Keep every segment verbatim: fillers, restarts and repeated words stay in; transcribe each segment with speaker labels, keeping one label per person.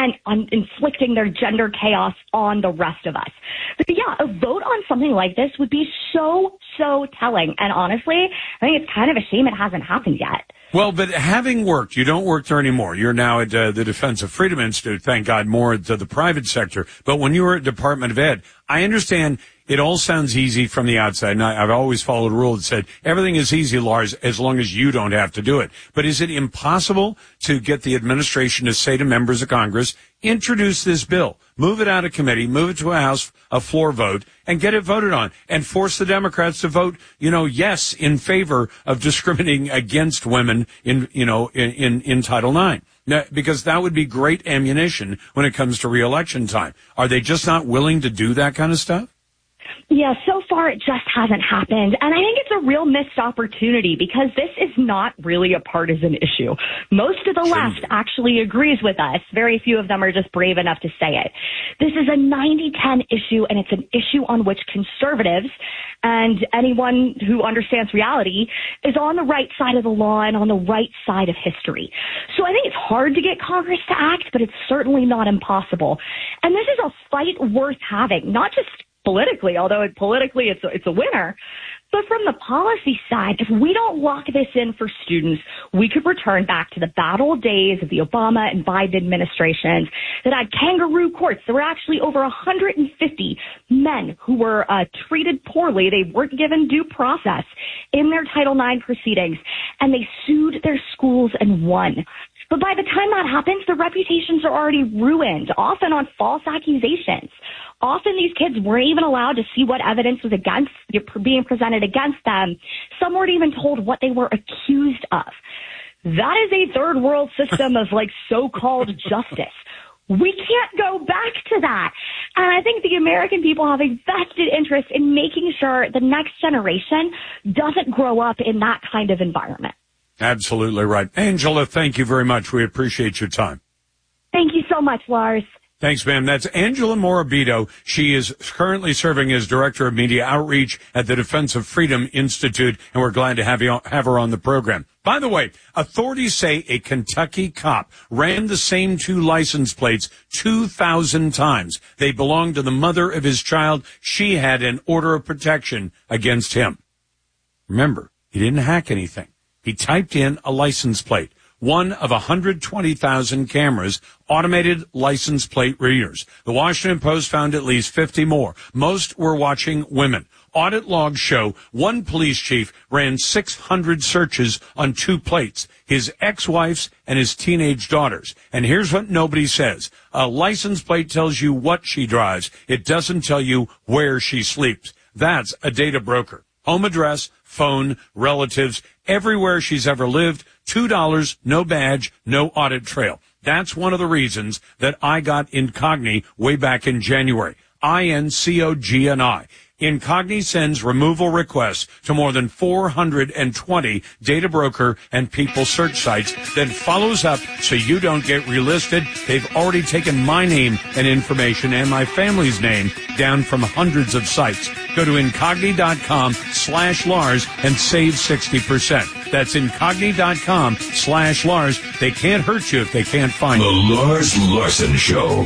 Speaker 1: bent on inflicting their gender chaos on the rest of us. But yeah, a vote on something like this would be so, so telling. And honestly, I think it's kind of a shame it hasn't happened yet.
Speaker 2: Well, but having worked, you don't work there anymore. You're now at uh, the Defense of Freedom Institute, thank God, more to the private sector. But when you were at Department of Ed, I understand it all sounds easy from the outside. And I, I've always followed a rule that said everything is easy, Lars, as long as you don't have to do it. But is it impossible to get the administration to say to members of Congress, introduce this bill, move it out of committee, move it to a House, a floor vote, and get it voted on, and force the Democrats to vote, you know, yes, in favor of discriminating against women in, you know, in, in, in Title nine. Now, because that would be great ammunition when it comes to re-election time. Are they just not willing to do that kind of stuff?
Speaker 1: Yeah, so far it just hasn't happened. And I think it's a real missed opportunity because this is not really a partisan issue. Most of the left actually agrees with us. Very few of them are just brave enough to say it. This is a ninety ten issue, and it's an issue on which conservatives and anyone who understands reality is on the right side of the law and on the right side of history. So I think it's hard to get Congress to act, but it's certainly not impossible. And this is a fight worth having, not just politically, although it, politically it's a, it's a winner. But from the policy side, if we don't lock this in for students, we could return back to the bad old days of the Obama and Biden administrations that had kangaroo courts. There were actually over one hundred fifty men who were uh, treated poorly. They weren't given due process in their Title nine proceedings, and they sued their schools and won. But by the time that happens, their reputations are already ruined, often on false accusations. Often these kids weren't even allowed to see what evidence was against being presented against them. Some weren't even told what they were accused of. That is a third world system of like so-called justice. We can't go back to that. And I think the American people have a vested interest in making sure the next generation doesn't grow up in that kind of environment.
Speaker 2: Absolutely right. Angela, thank you very much. We appreciate your time.
Speaker 1: Thank you so much, Lars.
Speaker 2: Thanks, ma'am. That's Angela Morabito. She is currently serving as Director of Media Outreach at the Defense of Freedom Institute, and we're glad to have you have her on the program. By the way, authorities say a Kentucky cop ran the same two license plates two thousand times. They belonged to the mother of his child. She had an order of protection against him. Remember, he didn't hack anything. He typed in a license plate. One of one hundred twenty thousand cameras, automated license plate readers. The Washington Post found at least fifty more. Most were watching women. Audit logs show one police chief ran six hundred searches on two plates, his ex-wife's and his teenage daughter's. And here's what nobody says. A license plate tells you what she drives. It doesn't tell you where she sleeps. That's a data broker. Home address, phone, relatives, everywhere she's ever lived, two dollars, no badge, no audit trail. That's one of the reasons that I got Incogni way back in January. I N C O G N I. Incogni sends removal requests to more than four hundred twenty data broker and people search sites, then follows up so you don't get relisted. They've already taken my name and information and my family's name down from hundreds of sites. Go to Incogni.com slash Lars and save sixty percent. That's Incogni.com slash Lars. They can't hurt you if they can't find you.
Speaker 3: The Lars Larson Show.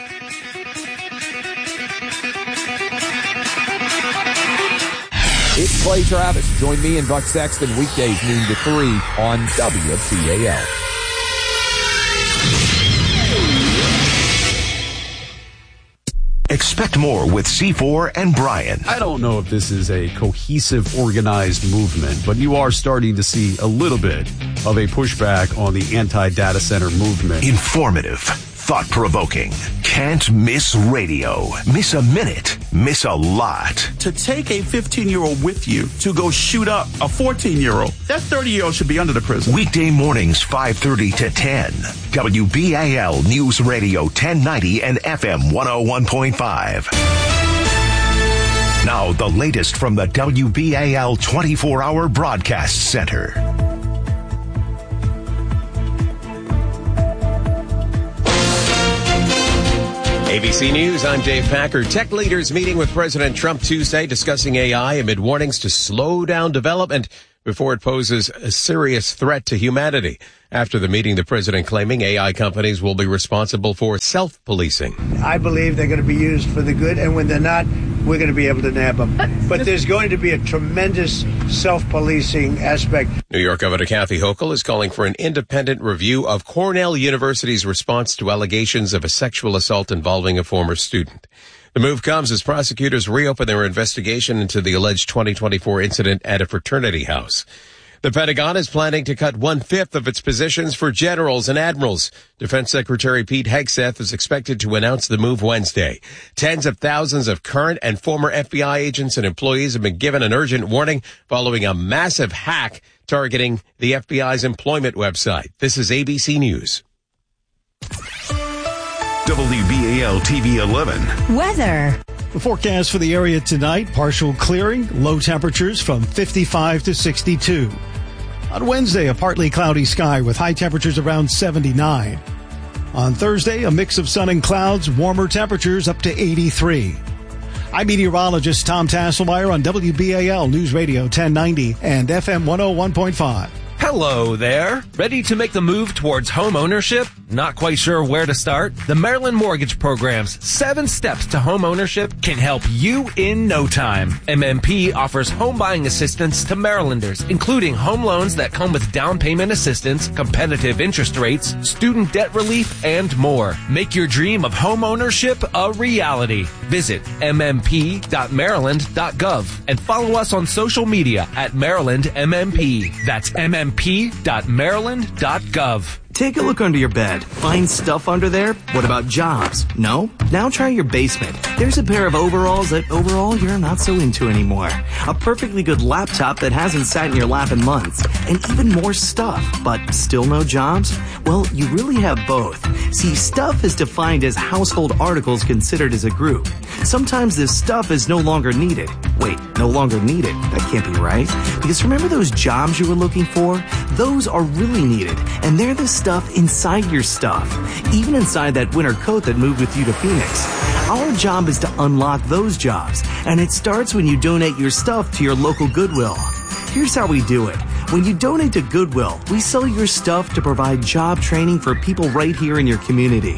Speaker 4: It's Clay Travis. Join me and Buck Sexton weekdays noon to three on W T A L.
Speaker 3: Expect more with C four and Brian.
Speaker 5: I don't know if this is a cohesive, organized movement, but you are starting to see a little bit of a pushback on the anti-data center movement.
Speaker 3: Informative, thought-provoking. Can't miss radio. Miss a minute. Miss a lot.
Speaker 6: To take a fifteen-year-old with you to go shoot up a fourteen-year-old, that thirty-year-old should be under the prison.
Speaker 3: Weekday mornings, five thirty to ten. W B A L News Radio ten ninety and F M one oh one point five. Now, the latest from the W B A L twenty-four hour Broadcast Center.
Speaker 7: A B C News, I'm Dave Packer. Tech leaders meeting with President Trump Tuesday discussing A I amid warnings to slow down development. before it poses a serious threat to humanity. After the meeting, the president claiming A I companies will be responsible for self-policing.
Speaker 8: I believe they're going to be used for the good, and when they're not, we're going to be able to nab them. But there's going to be a tremendous self-policing aspect.
Speaker 7: New York Governor Kathy Hochul is calling for an independent review of Cornell University's response to allegations of a sexual assault involving a former student. The move comes as prosecutors reopen their investigation into the alleged twenty twenty-four incident at a fraternity house. The Pentagon is planning to cut one-fifth of its positions for generals and admirals. Defense Secretary Pete Hegseth is expected to announce the move Wednesday. Tens of thousands of current and former F B I agents and employees have been given an urgent warning following a massive hack targeting the F B I's employment website. This is A B C News.
Speaker 3: W B A L T V eleven.
Speaker 9: Weather.
Speaker 10: The forecast for the area tonight, partial clearing, low temperatures from fifty-five to sixty-two. On Wednesday, a partly cloudy sky with high temperatures around seventy-nine. On Thursday, a mix of sun and clouds, warmer temperatures up to eighty-three. I'm meteorologist Tom Tasselmeyer on W B A L News Radio ten ninety and F M one oh one point five.
Speaker 11: Hello there. Ready to make the move towards home ownership? Not quite sure where to start? The Maryland Mortgage Program's seven steps to home ownership can help you in no time. M M P offers home buying assistance to Marylanders, including home loans that come with down payment assistance, competitive interest rates, student debt relief, and more. Make your dream of home ownership a reality. Visit m m p dot maryland dot gov and follow us on social media at Maryland M M P. That's m m p dot maryland dot gov.
Speaker 12: Take a look under your bed. Find stuff under there? What about jobs? No? Now try your basement. There's a pair of overalls that overall you're not so into anymore. A perfectly good laptop that hasn't sat in your lap in months. And even more stuff, but still no jobs? Well, you really have both. See, stuff is defined as household articles considered as a group. Sometimes this stuff is no longer needed. Wait, no longer needed? That can't be right. Because remember those jobs you were looking for? Those are really needed. And they're the stuff inside your stuff, even inside that winter coat that moved with you to Phoenix. Our job is to unlock those jobs, and it starts when you donate your stuff to your local Goodwill. Here's how we do it. When you donate to Goodwill, we sell your stuff to provide job training for people right here in your community.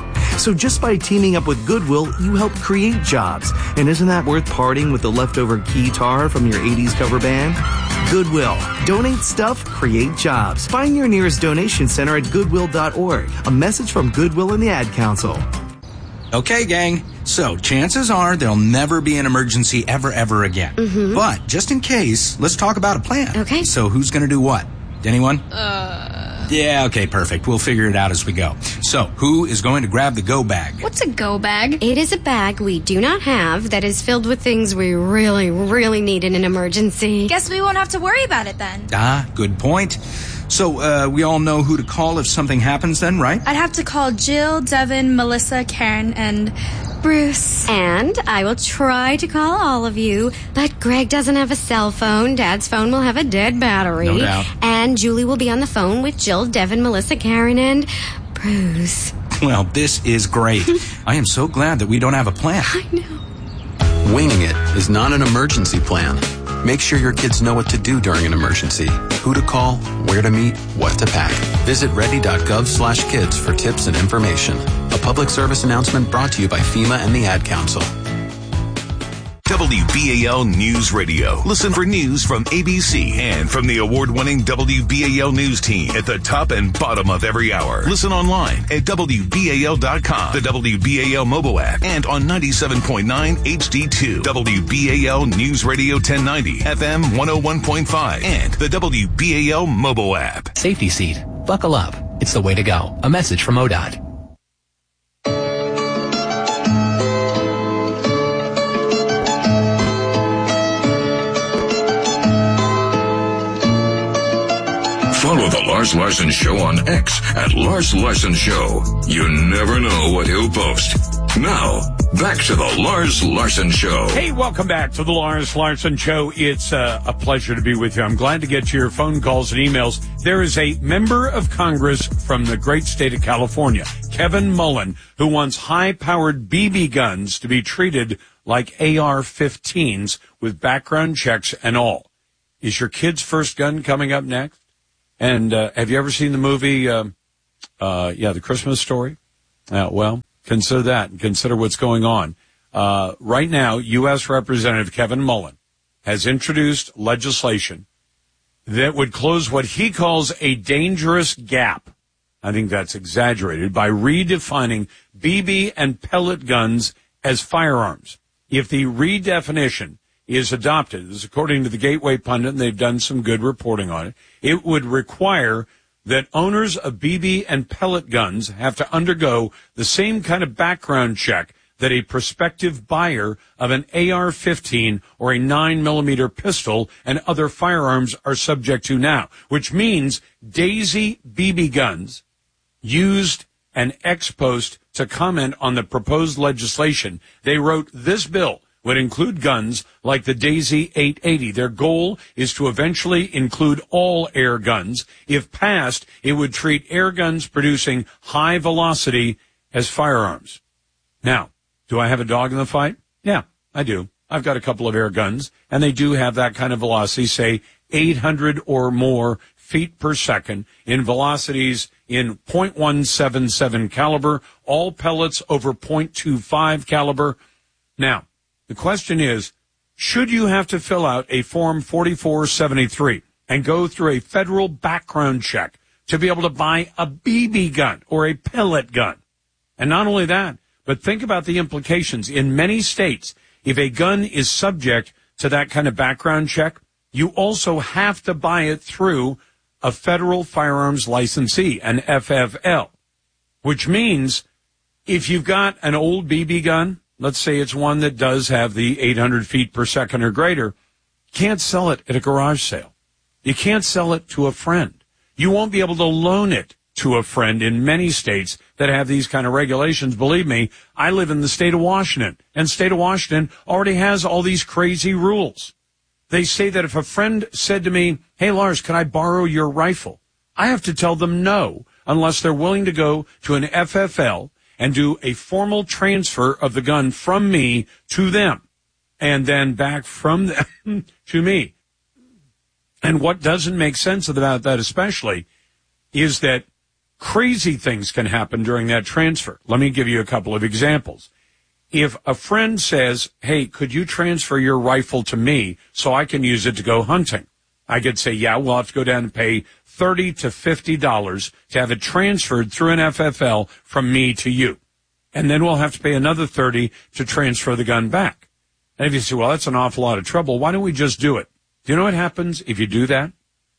Speaker 12: So just by teaming up with Goodwill, you help create jobs. And isn't that worth parting with the leftover guitar from your eighties cover band? Goodwill. Donate stuff, create jobs. Find your nearest donation center at goodwill dot org. A message from Goodwill and the Ad Council.
Speaker 13: Okay, gang. So chances are there'll never be an emergency ever, ever again.
Speaker 14: Mm-hmm.
Speaker 13: But just in case, let's talk about a plan.
Speaker 14: Okay.
Speaker 13: So who's going to do what? Anyone?
Speaker 14: Uh...
Speaker 13: Yeah, okay, perfect. We'll figure it out as we go. So, who is going to grab the go bag?
Speaker 14: What's a go bag? It is a bag we do not have that is filled with things we really, really need in an emergency.
Speaker 15: Guess we won't have to worry about it then.
Speaker 13: Ah, good point. So, uh, we all know who to call if something happens then, right?
Speaker 15: I'd have to call Jill, Devin, Melissa, Karen, and Bruce.
Speaker 14: And I will try to call all of you, but Greg doesn't have a cell phone. Dad's phone will have a dead battery.
Speaker 13: No doubt.
Speaker 14: And Julie will be on the phone with Jill, Devin, Melissa, Karen, and Bruce.
Speaker 13: Well, this is great. I am so glad that we don't have a plan.
Speaker 14: I know.
Speaker 16: Winging it is not an emergency plan. Make sure your kids know what to do during an emergency, who to call, where to meet, what to pack. Visit ready dot gov slash kids for tips and information. A public service announcement brought to you by FEMA and the Ad Council.
Speaker 3: W B A L News Radio. Listen for news from A B C and from the award-winning W B A L News team at the top and bottom of every hour. Listen online at W B A L dot com, the W B A L mobile app, and on ninety-seven point nine H D two. W B A L News Radio ten ninety, F M one oh one point five, and the W B A L mobile app.
Speaker 17: Safety seat. Buckle up. It's the way to go. A message from O D O T.
Speaker 18: Follow The Lars Larson Show on X at Lars Larson Show. You never know what he'll post. Now, back to The Lars Larson Show.
Speaker 2: Hey, welcome back to The Lars Larson Show. It's uh, a pleasure to be with you. I'm glad to get to your phone calls and emails. There is a member of Congress from the great state of California, Kevin Mullen, who wants high-powered B B guns to be treated like A R fifteens with background checks and all. Is your kid's first gun coming up next? And uh, have you ever seen the movie, uh, uh, yeah, The Christmas Story? Uh, well, consider that and consider what's going on. Uh, right now, U S Representative Kevin Mullen has introduced legislation that would close what he calls a dangerous gap. I think that's exaggerated, by redefining B B and pellet guns as firearms. If the redefinition is adopted, this is according to the Gateway Pundit, and they've done some good reporting on it, it would require that owners of B B and pellet guns have to undergo the same kind of background check that a prospective buyer of an A R fifteen or a nine millimeter pistol and other firearms are subject to now, which means Daisy B B guns used an ex post to comment on the proposed legislation. They wrote, this bill would include guns like the Daisy eight eighty. Their goal is to eventually include all air guns. If passed, it would treat air guns producing high velocity as firearms. Now, do I have a dog in the fight? Yeah, I do. I've got a couple of air guns, and they do have that kind of velocity, say eight hundred or more feet per second in velocities in point one seven seven caliber, all pellets over point two five caliber. Now, the question is, should you have to fill out a Form forty-four seventy-three and go through a federal background check to be able to buy a B B gun or a pellet gun? And not only that, but think about the implications. In many states, if a gun is subject to that kind of background check, you also have to buy it through a federal firearms licensee, an F F L, which means if you've got an old B B gun, let's say it's one that does have the eight hundred feet per second or greater, you can't sell it at a garage sale. You can't sell it to a friend. You won't be able to loan it to a friend in many states that have these kind of regulations. Believe me, I live in the state of Washington, and state of Washington already has all these crazy rules. They say that if a friend said to me, hey, Lars, can I borrow your rifle? I have to tell them no, unless they're willing to go to an F F L and do a formal transfer of the gun from me to them, and then back from them to me. And what doesn't make sense about that especially is that crazy things can happen during that transfer. Let me give you a couple of examples. If a friend says, hey, could you transfer your rifle to me so I can use it to go hunting? I could say, yeah, we'll have to go down and pay thirty to fifty dollars to have it transferred through an F F L from me to you. And then we'll have to pay another thirty dollars to transfer the gun back. And if you say, well, that's an awful lot of trouble, why don't we just do it? Do you know what happens if you do that?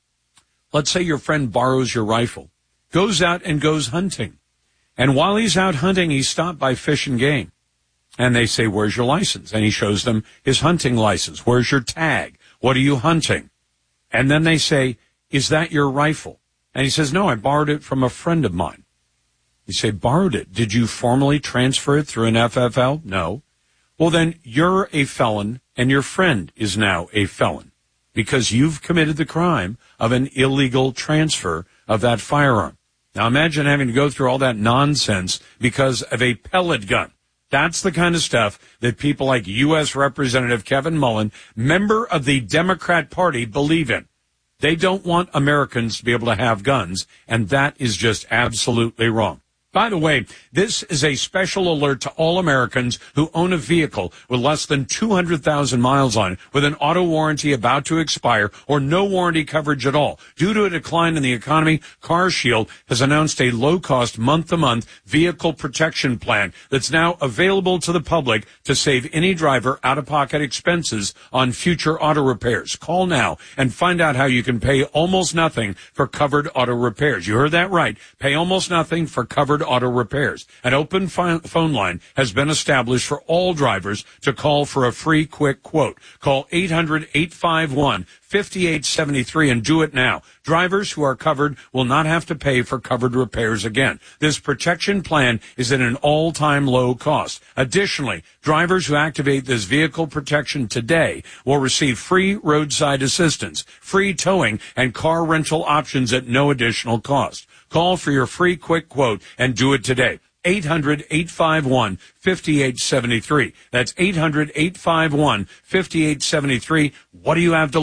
Speaker 2: Let's say your friend borrows your rifle, goes out and goes hunting. And while he's out hunting, he's stopped by Fish and Game. And they say, where's your license? And he shows them his hunting license. Where's your tag? What are you hunting? And then they say, is that your rifle? And he says, no, I borrowed it from a friend of mine. You say, borrowed it. Did you formally transfer it through an F F L? No. Well, then you're a felon, and your friend is now a felon, because you've committed the crime of an illegal transfer of that firearm. Now imagine having to go through all that nonsense because of a pellet gun. That's the kind of stuff that people like U S Representative Kevin Mullen, member of the Democrat Party, believe in. They don't want Americans to be able to have guns, and that is just absolutely wrong. By the way, this is a special alert to all Americans who own a vehicle with less than two hundred thousand miles on it, with an auto warranty about to expire, or no warranty coverage at all. Due to a decline in the economy, CarShield has announced a low-cost, month-to-month vehicle protection plan that's now available to the public to save any driver out-of-pocket expenses on future auto repairs. Call now and find out how you can pay almost nothing for covered auto repairs. You heard that right. Pay almost nothing for covered auto repairs. An open fi- phone line has been established for all drivers to call for a free quick quote. Call eight hundred, eight five one, five eight seven three and do it now. Drivers who are covered will not have to pay for covered repairs again. This protection plan is at an all-time low cost. Additionally, drivers who activate this vehicle protection today will receive free roadside assistance, free towing, and car rental options at no additional cost. Call for your free quick quote and do it today. eight hundred, eight five one, five eight seven three. That's eight hundred, eight five one, five eight seven three. What do you have to lose?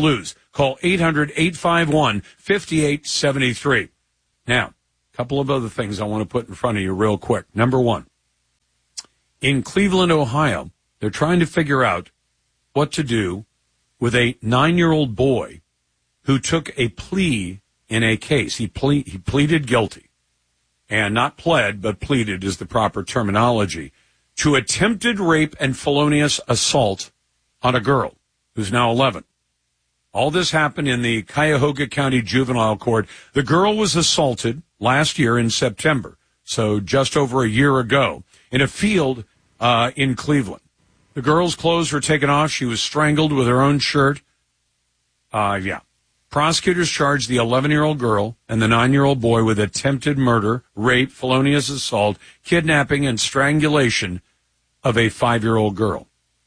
Speaker 2: Call eight hundred, eight five one, five eight seven three. Now, a couple of other things I want to put in front of you real quick. Number one, in Cleveland, Ohio, they're trying to figure out what to do with a nine-year-old boy who took a plea in a case. He, ple- he pleaded guilty, and not pled, but pleaded is the proper terminology, to attempted rape and felonious assault on a girl who's now eleven. All this happened in the Cuyahoga County Juvenile Court. The girl was assaulted last year in September, so just over a year ago, in a field uh, in Cleveland. The girl's clothes were taken off. She was strangled with her own shirt. Uh, yeah. Prosecutors charged the eleven-year-old girl and the nine-year-old boy with attempted murder, rape, felonious assault, kidnapping, and strangulation of a five-year-old girl.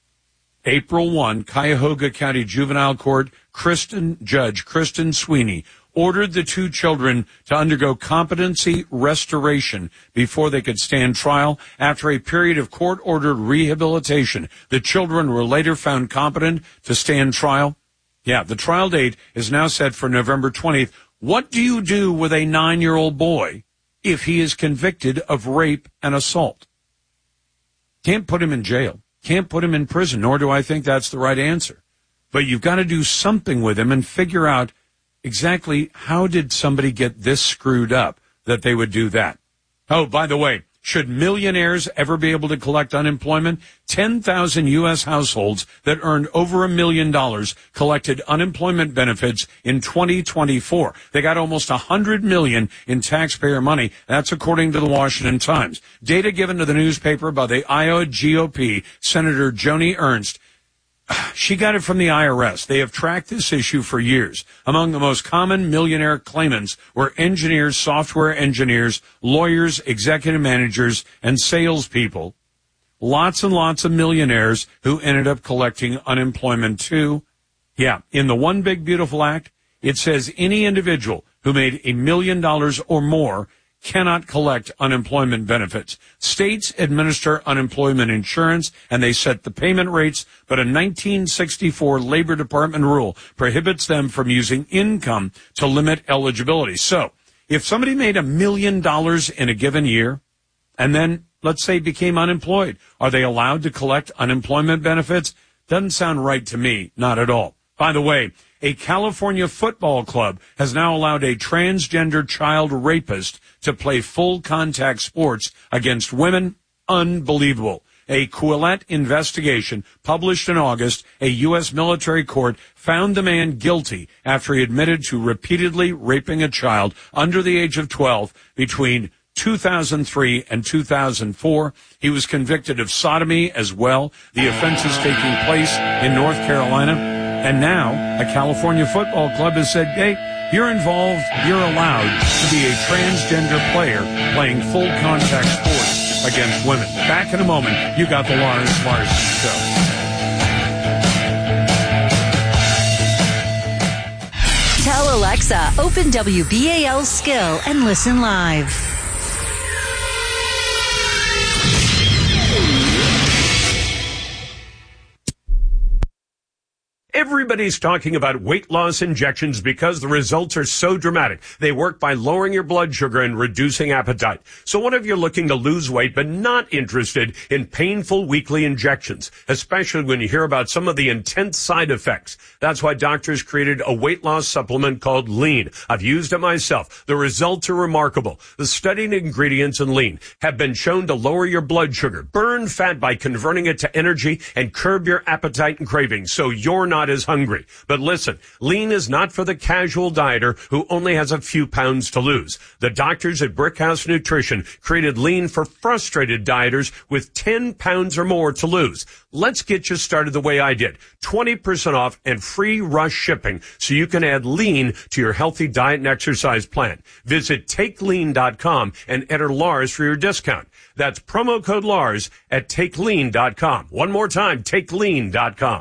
Speaker 2: April first, Cuyahoga County Juvenile Court, Kristen, Judge Kristen Sweeney ordered the two children to undergo competency restoration before they could stand trial. After a period of court-ordered rehabilitation, the children were later found competent to stand trial. Yeah, the trial date is now set for November twentieth. What do you do with a nine-year-old boy if he is convicted of rape and assault? Can't put him in jail. Can't put him in prison, nor do I think that's the right answer. But you've got to do something with him and figure out exactly how did somebody get this screwed up that they would do that. Oh, by the way, should millionaires ever be able to collect unemployment? ten thousand U S households that earned over a million dollars collected unemployment benefits in twenty twenty-four. They got almost one hundred million dollars in taxpayer money. That's according to the Washington Times. Data given to the newspaper by the Iowa G O P, Senator Joni Ernst. She got it from the I R S. They have tracked this issue for years. Among the most common millionaire claimants were engineers, software engineers, lawyers, executive managers, and salespeople. Lots and lots of millionaires who ended up collecting unemployment too. Yeah, in the One Big Beautiful Act, it says any individual who made a million dollars or more cannot collect unemployment benefits. States administer unemployment insurance, and they set the payment rates, but a nineteen sixty-four Labor Department rule prohibits them from using income to limit eligibility. So, if somebody made a million dollars in a given year, and then, let's say, became unemployed, are they allowed to collect unemployment benefits? Doesn't sound right to me, not at all. By the way, a California football club has now allowed a transgender child rapist to play full contact sports against women. Unbelievable. A Quillette investigation published in August, a U S military court found the man guilty after he admitted to repeatedly raping a child under the age of twelve between two thousand three and two thousand four. He was convicted of sodomy as well. The offense is taking place in North Carolina. And now, a California football club has said, hey, you're involved, you're allowed to be a transgender player playing full contact sports against women. Back in a moment, you got the Lars Larson Show.
Speaker 9: Tell Alexa, open W B A L Skill and listen live.
Speaker 2: Everybody's talking about weight loss injections because the results are so dramatic. They work by lowering your blood sugar and reducing appetite. So what if you're looking to lose weight but not interested in painful weekly injections, especially when you hear about some of the intense side effects? That's why doctors created a weight loss supplement called Lean. I've used it myself. The results are remarkable. The studied ingredients in Lean have been shown to lower your blood sugar, burn fat by converting it to energy, and curb your appetite and cravings so you're not is hungry. But listen, Lean is not for the casual dieter who only has a few pounds to lose. The doctors at Brickhouse Nutrition created Lean for frustrated dieters with ten pounds or more to lose. Let's get you started the way I did. twenty percent off and free rush shipping so you can add Lean to your healthy diet and exercise plan. Visit take lean dot com and enter Lars for your discount. That's promo code Lars at take lean dot com. One more time, take lean dot com.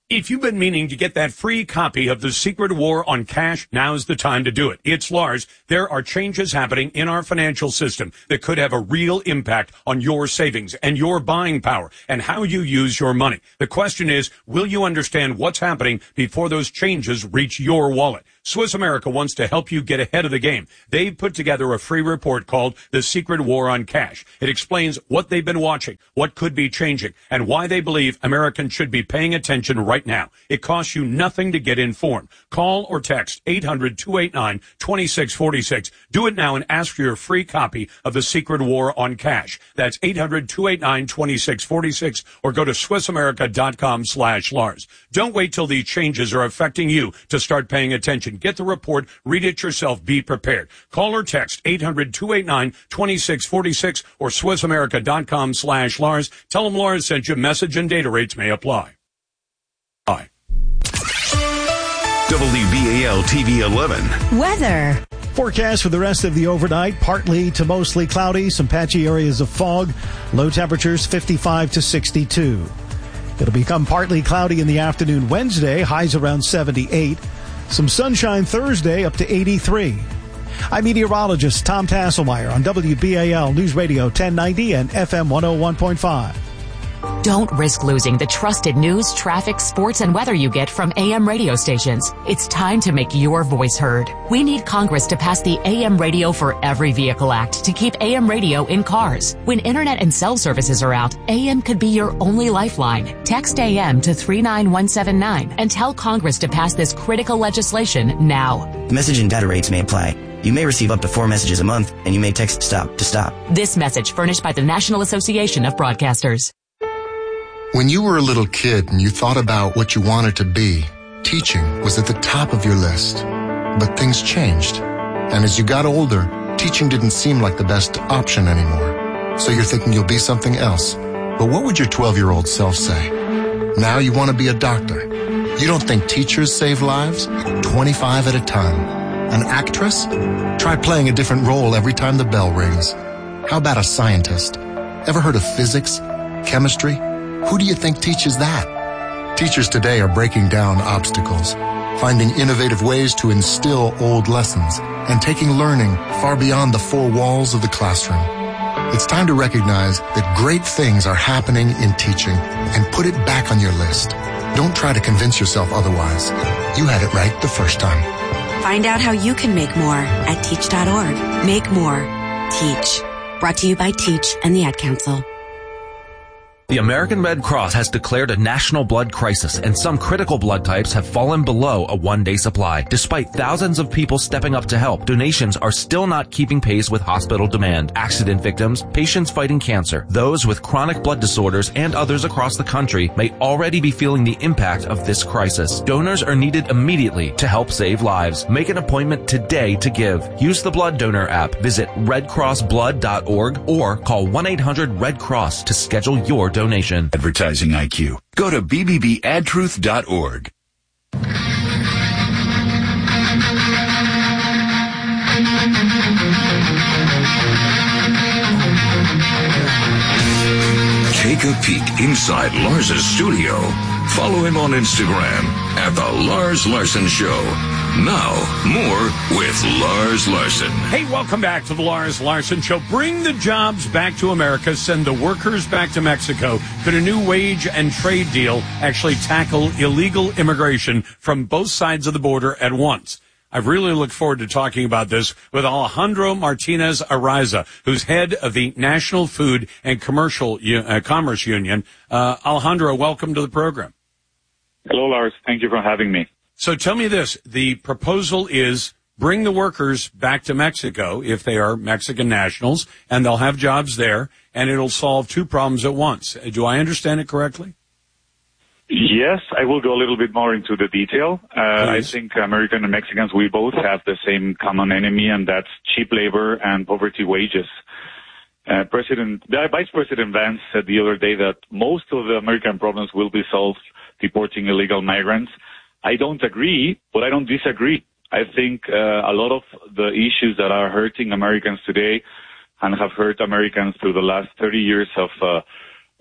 Speaker 2: If you've been meaning to get that free copy of The Secret War on Cash, now's the time to do it. It's Lars. There are changes happening in our financial system that could have a real impact on your savings and your buying power and how you use your money. The question is, will you understand what's happening before those changes reach your wallet? Swiss America wants to help you get ahead of the game. They've put together a free report called The Secret War on Cash. It explains what they've been watching, what could be changing, and why they believe Americans should be paying attention right now. It costs you nothing to get informed. Call or text eight hundred, two eight nine, two six four six. Do it now and ask for your free copy of The Secret War on Cash. That's eight hundred, two eight nine, two six four six, or go to swissamerica.com slash Lars. Don't wait till these changes are affecting you to start paying attention. Get the report, read it yourself, be prepared. Call or text eight hundred, two eight nine, two six four six or swissamerica.com slash Lars. Tell them Lars sent you. Message and data rates may apply. Bye.
Speaker 3: W B A L T V eleven.
Speaker 9: Weather.
Speaker 10: Forecast for the rest of the overnight, partly to mostly cloudy, some patchy areas of fog, low temperatures fifty-five to sixty-two. It'll become partly cloudy in the afternoon Wednesday, highs around seventy-eight. Some sunshine Thursday up to eighty-three. I'm meteorologist Tom Tasselmeyer on W B A L News Radio ten ninety and F M one oh one point five.
Speaker 19: Don't risk losing the trusted news, traffic, sports, and weather you get from A M radio stations. It's time to make your voice heard. We need Congress to pass the A M Radio for Every Vehicle Act to keep A M radio in cars. When internet and cell services are out, A M could be your only lifeline. Text A M to three nine one seven nine and tell Congress to pass this critical legislation now.
Speaker 20: Message and data rates may apply. You may receive up to four messages a month, and you may text STOP to stop.
Speaker 19: This message furnished by the National Association of Broadcasters.
Speaker 21: When you were a little kid and you thought about what you wanted to be, teaching was at the top of your list. But things changed. And as you got older, teaching didn't seem like the best option anymore. So you're thinking you'll be something else. But what would your twelve-year-old self say? Now you want to be a doctor. You don't think teachers save lives? twenty-five at a time. An actress? Try playing a different role every time the bell rings. How about a scientist? Ever heard of physics? Chemistry? Who do you think teaches that? Teachers today are breaking down obstacles, finding innovative ways to instill old lessons, and taking learning far beyond the four walls of the classroom. It's time to recognize that great things are happening in teaching and put it back on your list. Don't try to convince yourself otherwise. You had it right the first time.
Speaker 22: Find out how you can make more at teach dot org. Make more. Teach. Brought to you by Teach and the Ad Council.
Speaker 11: The American Red Cross has declared a national blood crisis, and some critical blood types have fallen below a one-day supply. Despite thousands of people stepping up to help, donations are still not keeping pace with hospital demand. Accident victims, patients fighting cancer, those with chronic blood disorders, and others across the country may already be feeling the impact of this crisis. Donors are needed immediately to help save lives. Make an appointment today to give. Use the Blood Donor app, visit red cross blood dot org, or call one eight hundred red cross to schedule your donation. Donation.
Speaker 3: Advertising I Q. Go to b b b ad truth dot org.
Speaker 18: Take a peek inside Lars's studio. Follow him on Instagram at The Lars Larson Show. Now, more with Lars Larson.
Speaker 2: Hey, welcome back to the Lars Larson Show. Bring the jobs back to America. Send the workers back to Mexico. Could a new wage and trade deal actually tackle illegal immigration from both sides of the border at once? I've really looked forward to talking about this with Alejandro Martinez Araiza, who's head of the National Food and Commercial uh, Commerce Union. Uh, Alejandro, welcome to the program.
Speaker 23: Hello, Lars. Thank you for having me.
Speaker 2: So tell me this. The proposal is bring the workers back to Mexico if they are Mexican nationals, and they'll have jobs there, and it'll solve two problems at once. Do I understand it correctly?
Speaker 23: Yes, I will go a little bit more into the detail. Uh, I think American and Mexicans, we both have the same common enemy, and that's cheap labor and poverty wages. Uh, President, Vice President Vance said the other day that most of the American problems will be solved deporting illegal migrants. I don't agree, but I don't disagree. I think uh, a lot of the issues that are hurting Americans today and have hurt Americans through the last thirty years of uh,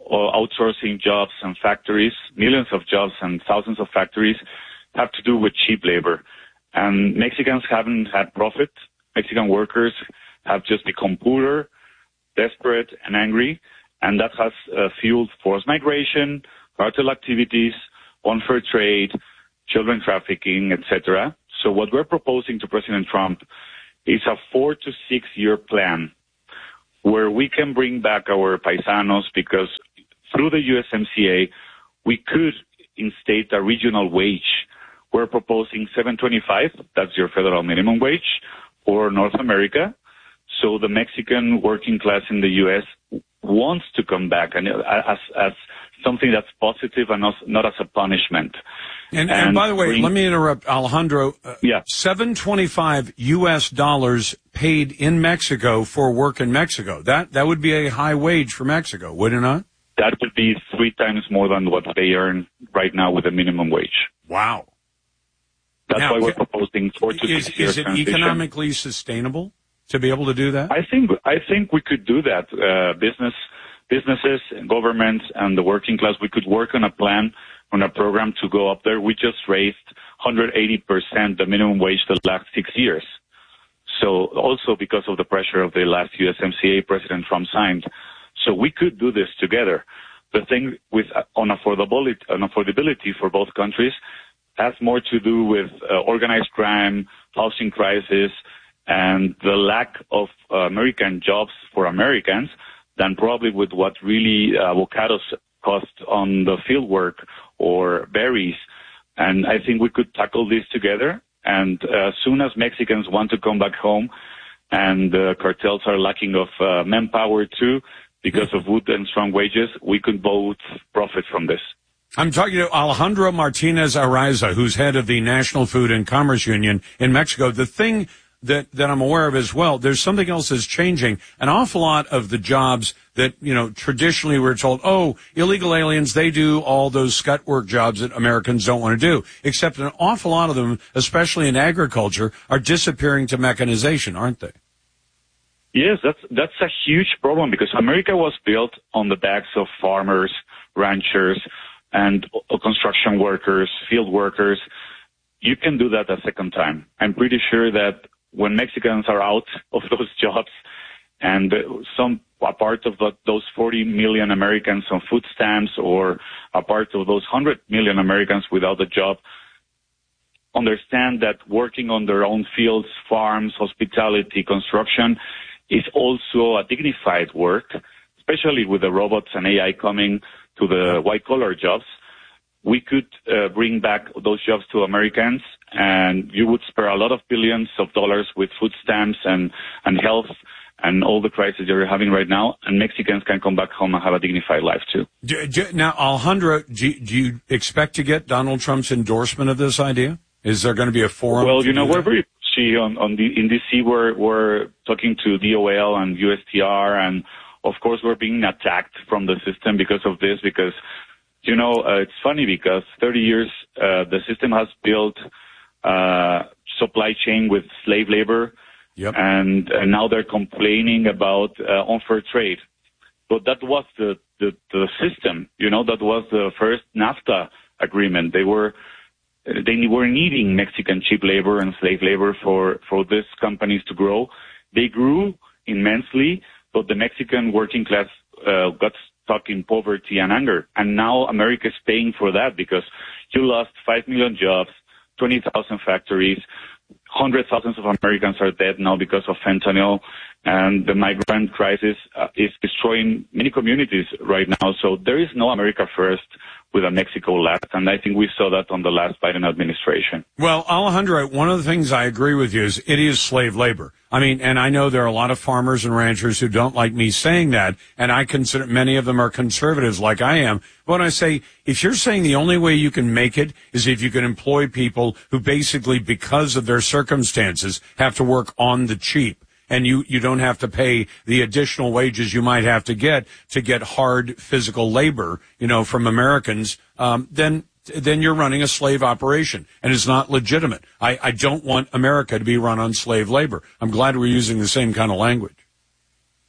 Speaker 23: uh, outsourcing jobs and factories, millions of jobs and thousands of factories, have to do with cheap labor. And Mexicans haven't had profit. Mexican workers have just become poorer, desperate, and angry. And that has uh, fueled forced migration, cartel activities, unfair trade, children trafficking, et cetera. So what we're proposing to President Trump is a four to six year plan where we can bring back our paisanos, because through the U S M C A, we could instate a regional wage. We're proposing seven twenty-five, that's your federal minimum wage, for North America. So the Mexican working class in the U S wants to come back, and as, as something that's positive and not, not as a punishment.
Speaker 2: And, and, and by the way, bring, let me interrupt, Alejandro. Uh,
Speaker 23: yeah.
Speaker 2: seven twenty-five U S dollars paid in Mexico for work in Mexico. That that would be a high wage for Mexico, would it not?
Speaker 23: That would be three times more than what they earn right now with the minimum wage.
Speaker 2: Wow.
Speaker 23: That's
Speaker 2: now,
Speaker 23: why we're proposing four to
Speaker 2: is,
Speaker 23: six years.
Speaker 2: Is it
Speaker 23: transition.
Speaker 2: economically sustainable to be able to do that?
Speaker 23: I think I think we could do that. Uh, business businesses and governments and the working class, we could work on a plan, on a program to go up there. We just raised one hundred eighty percent the minimum wage the last six years. So also because of the pressure of the last U S M C A President Trump signed. So we could do this together. The thing with uh, on affordability, on affordability for both countries has more to do with uh, organized crime, housing crisis, and the lack of uh, American jobs for Americans than probably with what really uh, avocados cost on the field work or berries. And I think we could tackle this together. And uh, as soon as Mexicans want to come back home and uh, cartels are lacking of uh, manpower too because of wood and strong wages, we could both profit from this.
Speaker 2: I'm talking to Alejandro Martinez Araiza, who's head of the National Food and Commerce Union in Mexico. The thing that, that I'm aware of as well, there's something else that's changing. An awful lot of the jobs that, you know, traditionally we're told, oh, illegal aliens, they do all those scut work jobs that Americans don't want to do. Except an awful lot of them, especially in agriculture, are disappearing to mechanization, aren't they?
Speaker 23: Yes, that's, that's a huge problem because America was built on the backs of farmers, ranchers, and construction workers, field workers. You can do that a second time. I'm pretty sure that when Mexicans are out of those jobs and some a part of the, those forty million Americans on food stamps or a part of those one hundred million Americans without a job understand that working on their own fields, farms, hospitality, construction is also a dignified work, especially with the robots and A I coming to the white-collar jobs. We could uh, bring back those jobs to Americans, and you would spare a lot of billions of dollars with food stamps and, and health and all the crises you're having right now, and Mexicans can come back home and have a dignified life, too.
Speaker 2: Do, do, now, Alejandro, do, do you expect to get Donald Trump's endorsement of this idea? Is there going to be a forum?
Speaker 23: Well, you know, we're very pushy on, on the, in D C. We're, we're talking to D O L and U S T R, and of course we're being attacked from the system because of this, because you know, uh, it's funny because thirty years, uh, the system has built, uh, supply chain with slave labor.
Speaker 2: Yep.
Speaker 23: And, and now they're complaining about, uh, unfair trade. But that was the, the, the system, you know, that was the first NAFTA agreement. They were, they were needing Mexican cheap labor and slave labor for, for these companies to grow. They grew immensely, but the Mexican working class, uh, got stuck in poverty and anger. And now America is paying for that because you lost five million jobs, twenty thousand factories, hundreds of thousands of Americans are dead now because of fentanyl, and the migrant crisis uh, is destroying many communities right now. So there is no America first with a Mexico last, and I think we saw that on the last Biden administration.
Speaker 2: Well, Alejandro, one of the things I agree with you is it is slave labor. I mean, and I know there are a lot of farmers and ranchers who don't like me saying that, and I consider many of them are conservatives like I am. But when I say, if you're saying the only way you can make it is if you can employ people who basically, because of their circumstances, have to work on the cheap, and you, you don't have to pay the additional wages you might have to get to get hard physical labor, you know, from Americans, um, then then you're running a slave operation, and it's not legitimate. I, I don't want America to be run on slave labor. I'm glad we're using the same kind of language.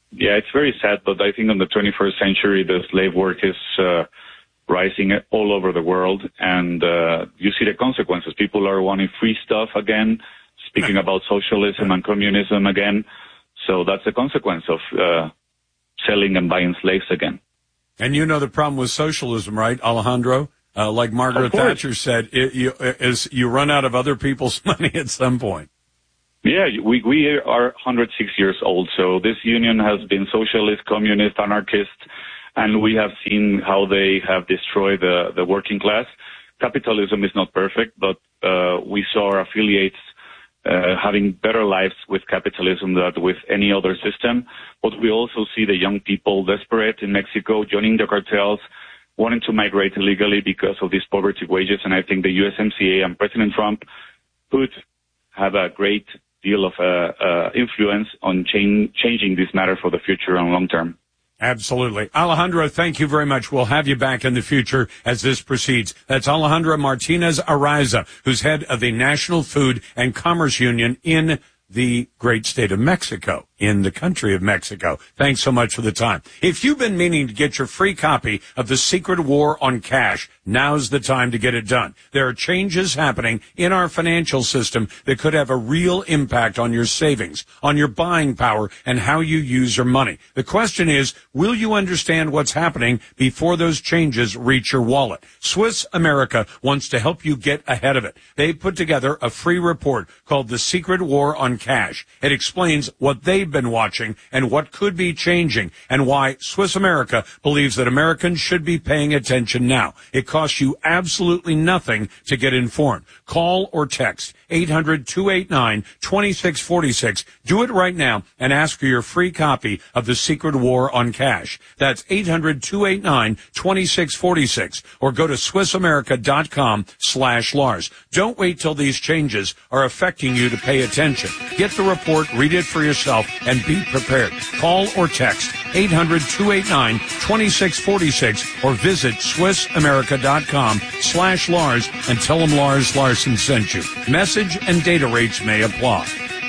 Speaker 23: Yeah, it's very sad, but I think in the twenty-first century, the slave work is uh, rising all over the world, and uh, you see the consequences. People are wanting free stuff again, speaking about socialism and communism again. So that's the consequence of uh, selling and buying slaves again.
Speaker 2: And you know the problem with socialism, right, Alejandro? Uh, like Margaret Thatcher said, it, you, is you run out of other people's money at some point.
Speaker 23: Yeah, we we are one hundred six years old, so this union has been socialist, communist, anarchist, and we have seen how they have destroyed the, the working class. Capitalism is not perfect, but uh, we saw our affiliates uh, having better lives with capitalism than with any other system. But we also see the young people desperate in Mexico, joining the cartels, wanting to migrate illegally because of these poverty wages, and I think the U S M C A and President Trump could have a great deal of uh, uh, influence on change, changing this matter for the future and long term.
Speaker 2: Absolutely. Alejandro, thank you very much. We'll have you back in the future as this proceeds. That's Alejandra Martinez Araiza, who's head of the National Food and Commerce Union in the great state of Mexico, in the country of Mexico. Thanks so much for the time. If you've been meaning to get your free copy of The Secret War on Cash, now's the time to get it done. There are changes happening in our financial system that could have a real impact on your savings, on your buying power, and how you use your money. The question is, will you understand what's happening before those changes reach your wallet? Swiss America wants to help you get ahead of it. They put together a free report called The Secret War on Cash. It explains what they've been watching and what could be changing, and why Swiss America believes that Americans should be paying attention now. It costs you absolutely nothing to get informed. Call or text eight hundred, two eight nine, two six four six. Do it right now and ask for your free copy of The Secret War on Cash. That's eight hundred, two eight nine, two six four six, or go to swissamerica.com slash Lars. Don't wait till these changes are affecting you to pay attention. Get the report, read it for yourself, and be prepared. Call or text eight hundred, two eight nine, two six four six or visit swissamerica.com slash Lars and tell them Lars Larson sent you. Message and data rates may apply.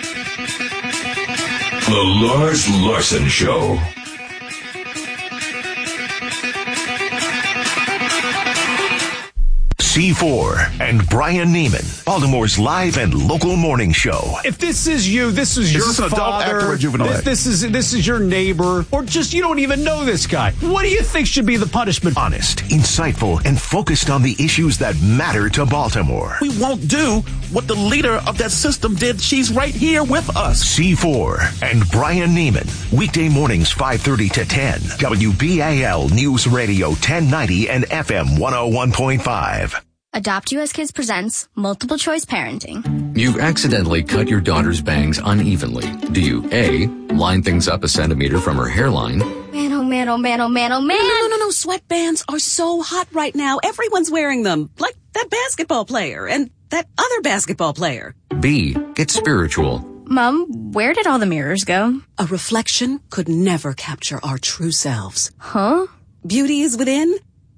Speaker 18: The Lars Larson Show. C four and Brian Neiman, Baltimore's live and local morning show.
Speaker 1: If this is you, this is, is your
Speaker 6: this an adult,
Speaker 1: father,
Speaker 6: actor, or juvenile?
Speaker 1: This, this is this is your neighbor, or just you don't even know this guy. What do you think should be the punishment?
Speaker 18: Honest, insightful, and focused on the issues that matter to Baltimore.
Speaker 6: We won't do what the leader of that system did. She's right here with us.
Speaker 18: C four and Brian Neiman, weekday mornings five thirty to ten. W B A L News Radio ten ninety and F M one oh one point five.
Speaker 4: Adopt U S Kids presents Multiple Choice Parenting.
Speaker 16: You've accidentally cut your daughter's bangs unevenly. Do you A, line things up a centimeter from her hairline?
Speaker 4: Man, oh man, oh man, oh man, oh man.
Speaker 5: No, no, no, no. Sweatbands are so hot right now. Everyone's wearing them. Like that basketball player and that other basketball player.
Speaker 16: B, get spiritual.
Speaker 4: Mom, where did all the mirrors go?
Speaker 5: A reflection could never capture our true selves.
Speaker 4: Huh?
Speaker 5: Beauty is within.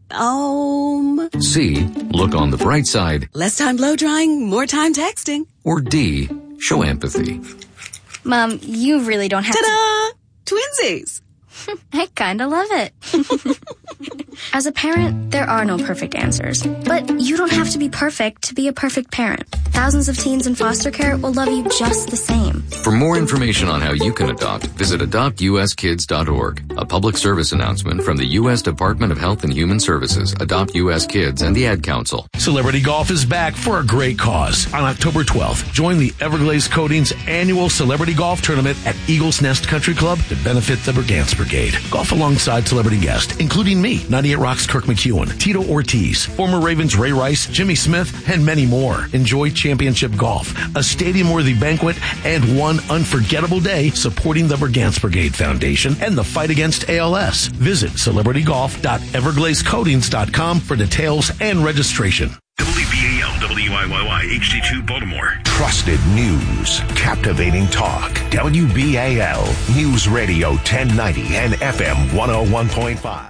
Speaker 5: Um.
Speaker 16: C, look on the bright side.
Speaker 5: Less time blow drying, more time texting.
Speaker 16: Or D, show empathy.
Speaker 4: Mom, you really don't have
Speaker 5: Ta-da! to... Twinsies!
Speaker 4: I kinda love it. As a parent, there are no perfect answers. But you don't have to be perfect to be a perfect parent. Thousands of teens in foster care will love you just the same.
Speaker 16: For more information on how you can adopt, visit adopt u s kids dot org. A public service announcement from the U S Department of Health and Human Services, Adopt U S Kids, and the Ad Council.
Speaker 24: Celebrity Golf is back for a great cause. On October twelfth, join the Everglades Coatings annual Celebrity Golf Tournament at Eagles Nest Country Club to benefit the Brigance Brigade. Golf alongside celebrity guests, including me, ninety-eight Rock's Kirk McEwen, Tito Ortiz, former Ravens Ray Rice, Jimmy Smith, and many more. Enjoy championship golf, a stadium-worthy banquet, and one unforgettable day supporting the Brigance Brigade Foundation and the fight against A L S. Visit celebrity golf dot everglades coatings dot com for details and registration.
Speaker 18: W B A L, W I Y Y, H D two Baltimore. Trusted news, captivating talk. W B A L News Radio ten ninety and F M one oh one point five.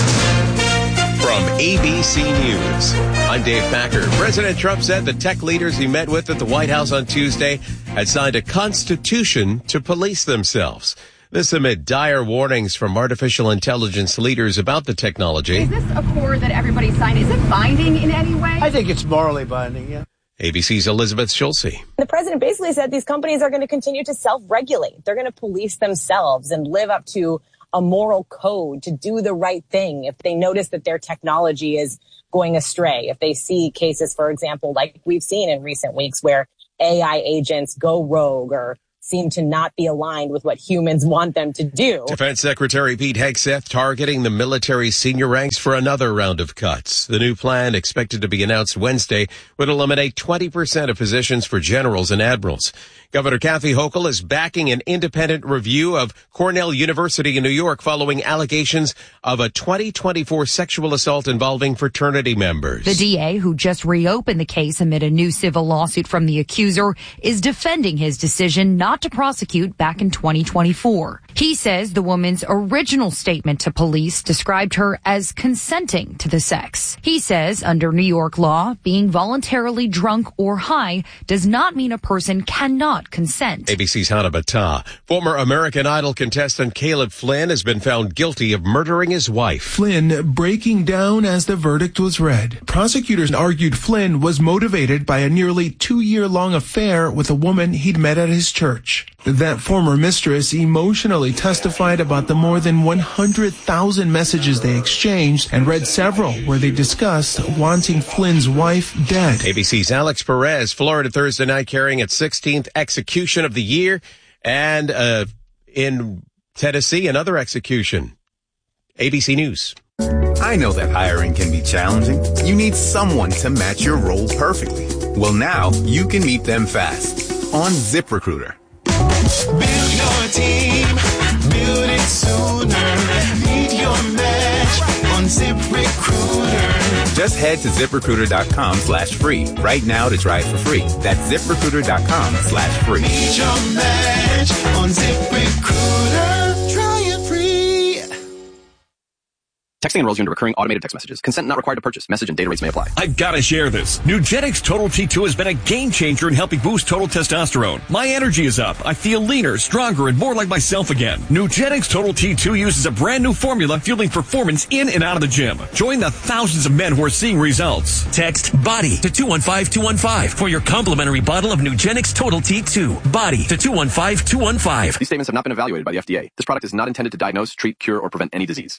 Speaker 7: From A B C News, I'm Dave Packer. President Trump said the tech leaders he met with at the White House on Tuesday had signed a constitution to police themselves. This amid dire warnings from artificial intelligence leaders about the technology.
Speaker 8: Is this accord that everybody signed, is it binding in any way?
Speaker 12: I think it's morally binding, yeah.
Speaker 7: A B C's Elizabeth Schulze.
Speaker 13: The president basically said these companies are going to continue to self-regulate. They're going to police themselves and live up to a moral code to do the right thing if they notice that their technology is going astray. If they see cases, for example, like we've seen in recent weeks where A I agents go rogue or seem to not be aligned with what humans want them to do.
Speaker 7: Defense Secretary Pete Hegseth targeting the military senior ranks for another round of cuts. The new plan, expected to be announced Wednesday, would eliminate twenty percent of positions for generals and admirals. Governor Kathy Hochul is backing an independent review of Cornell University in New York following allegations of a twenty twenty-four sexual assault involving fraternity members.
Speaker 15: The D A, who just reopened the case amid a new civil lawsuit from the accuser, is defending his decision not to prosecute back in twenty twenty-four. He says the woman's original statement to police described her as consenting to the sex. He says under New York law, being voluntarily drunk or high does not mean a person cannot consent.
Speaker 7: A B C's Hannah Battah. Former American Idol contestant Caleb Flynn has been found guilty of murdering his wife.
Speaker 25: Flynn breaking down as the verdict was read. Prosecutors argued Flynn was motivated by a nearly two-year-long affair with a woman he'd met at his church. That former mistress emotionally testified about the more than one hundred thousand messages they exchanged and read several where they discussed wanting Flynn's wife dead.
Speaker 7: A B C's Alex Perez, Florida Thursday night carrying its sixteenth execution of the year, and uh, in Tennessee, another execution. A B C News.
Speaker 26: I know that hiring can be challenging. You need someone to match your role perfectly. Well, now you can meet them fast on ZipRecruiter.
Speaker 27: Build your team, build it sooner. Meet your match on ZipRecruiter.
Speaker 26: Just head to ZipRecruiter.com slash free right now to try it for free. That's ZipRecruiter.com slash free.
Speaker 27: Meet your match on ZipRecruiter. Try it free.
Speaker 17: Texting enrolls you into recurring automated text messages. Consent not required to purchase. Message and data rates may apply.
Speaker 28: I've got to share this. Nugenix Total T two has been a game changer in helping boost total testosterone. My energy is up. I feel leaner, stronger, and more like myself again. Nugenix Total T two uses a brand new formula fueling performance in and out of the gym. Join the thousands of men who are seeing results. Text BODY to two one five two one five for your complimentary bottle of Nugenix Total T two. BODY to two one five two one five.
Speaker 17: These statements have not been evaluated by the F D A. This product is not intended to diagnose, treat, cure, or prevent any disease.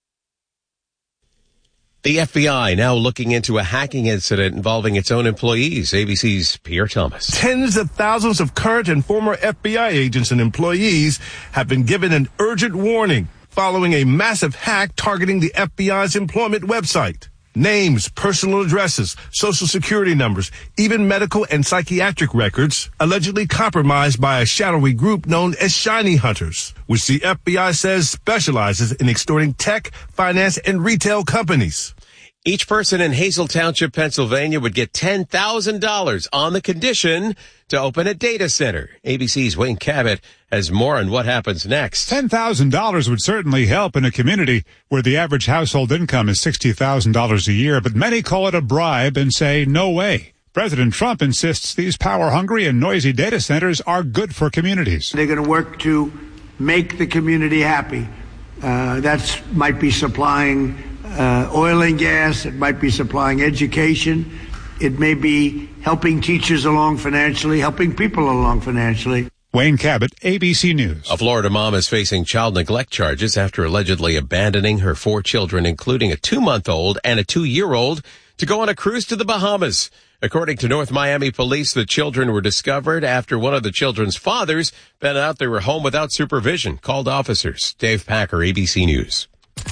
Speaker 7: The F B I now looking into a hacking incident involving its own employees. A B C's Pierre Thomas.
Speaker 29: Tens of thousands of current and former F B I agents and employees have been given an urgent warning following a massive hack targeting the F B I's employment website. Names, personal addresses, social security numbers, even medical and psychiatric records allegedly compromised by a shadowy group known as Shiny Hunters, which the F B I says specializes in extorting tech, finance, and retail companies.
Speaker 7: Each person in Hazel Township, Pennsylvania would get ten thousand dollars on the condition to open a data center. A B C's Wayne Cabot has more on what happens next.
Speaker 30: ten thousand dollars would certainly help in a community where the average household income is sixty thousand dollars a year, but many call it a bribe and say no way. President Trump insists these power-hungry and noisy data centers are good for communities.
Speaker 31: They're going to work to make the community happy. Uh, that might be supplying uh, oil and gas. It might be supplying education. It may be helping teachers along financially, helping people along financially.
Speaker 30: Wayne Cabot, A B C News.
Speaker 7: A Florida mom is facing child neglect charges after allegedly abandoning her four children, including a two-month-old and a two-year-old, to go on a cruise to the Bahamas. According to North Miami police, the children were discovered after one of the children's fathers found out they were home without supervision, called officers. Dave Packer, A B C News.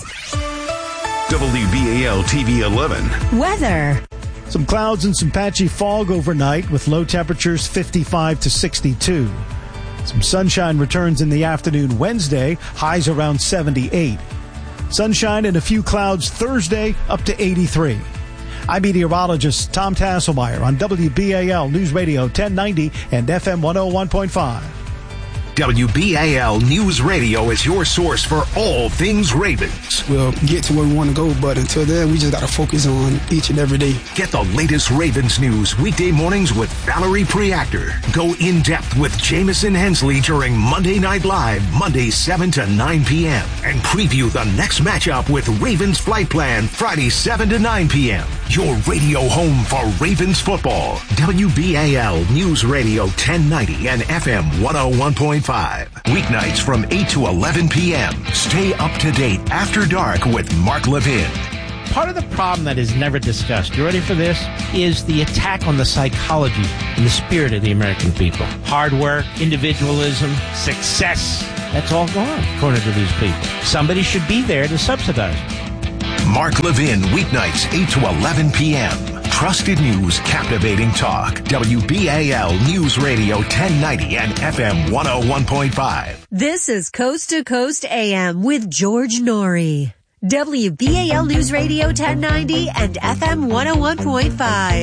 Speaker 3: W B A L T V eleven.
Speaker 10: Weather. Some clouds and some patchy fog overnight with low temperatures fifty-five to sixty-two. Some sunshine returns in the afternoon Wednesday, highs around seventy-eight. Sunshine and a few clouds Thursday, up to eighty-three. I'm meteorologist Tom Tasselmeyer on W B A L News Radio ten ninety and F M one oh one point five.
Speaker 18: W B A L News Radio is your source for all things Ravens.
Speaker 1: We'll get to where we want to go, but until then, we just got to focus on each and every day.
Speaker 18: Get the latest Ravens news weekday mornings with Valerie Preactor. Go in depth with Jamison Hensley during Monday Night Live, Mondays seven to nine p.m. And preview the next matchup with Ravens Flight Plan, Friday seven to nine p.m. Your radio home for Ravens football. W B A L News Radio ten ninety and F M one oh one point five. Weeknights from eight to eleven p.m. Stay up to date after dark with Mark Levin.
Speaker 2: Part of the problem that is never discussed, you ready for this, is the attack on the psychology and the spirit of the American people. Hard work, individualism, success, that's all gone, according to these people. Somebody should be there to subsidize it.
Speaker 18: Mark Levin, weeknights eight to eleven p.m. Trusted news, captivating talk. W B A L News Radio ten ninety and F M one oh one point five.
Speaker 6: This is Coast to Coast A M with George Norrie. W B A L News Radio ten ninety and F M one oh one point five.